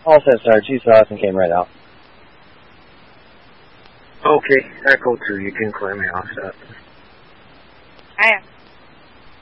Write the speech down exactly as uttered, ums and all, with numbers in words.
All set, sir. Two south and came right out. Okay, Echo two, you can clear me off that. I am.